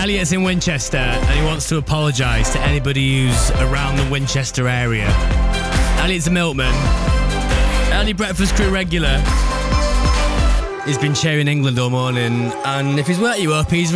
Elliot's in Winchester and he wants to apologise to anybody who's around the Winchester area. Elliot's a milkman, early breakfast crew regular. He's been cheering England all morning, and if he's worked you up, he's